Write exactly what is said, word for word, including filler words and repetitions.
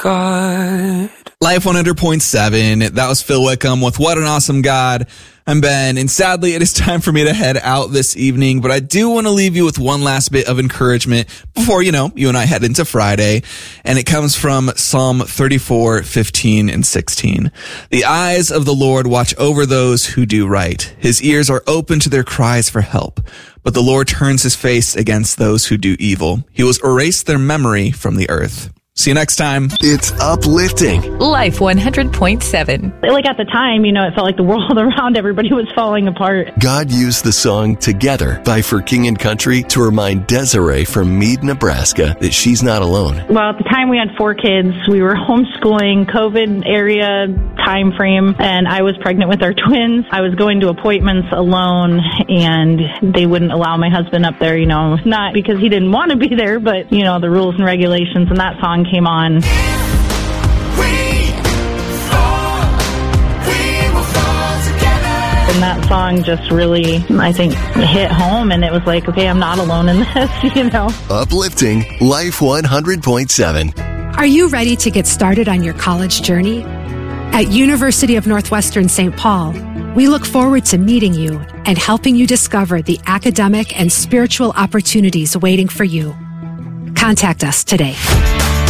God. Life one hundred point seven. That was Phil Wickham with What an Awesome God. I'm Ben, and sadly it is time for me to head out this evening, but I do want to leave you with one last bit of encouragement before, you know, you and I head into Friday, and it comes from Psalm thirty-four, fifteen and sixteen. The eyes of the Lord watch over those who do right. His ears are open to their cries for help, but the Lord turns his face against those who do evil. He will erase their memory from the earth. See you next time. It's uplifting. Life one hundred point seven. Like at the time, you know, it felt like the world around everybody was falling apart. God used the song Together by For King and Country to remind Desiree from Meade, Nebraska that she's not alone. Well, at the time we had four kids. We were homeschooling, COVID area time frame, and I was pregnant with our twins. I was going to appointments alone, and they wouldn't allow my husband up there, you know, not because he didn't want to be there, but, you know, the rules and regulations, and that song came on. And that song just really, I think, hit home, and it was like, okay, I'm not alone in this, you know. Uplifting Life one hundred point seven. Are you ready to get started on your college journey? At University of Northwestern Saint Paul, we look forward to meeting you and helping you discover the academic and spiritual opportunities waiting for you. Contact us today.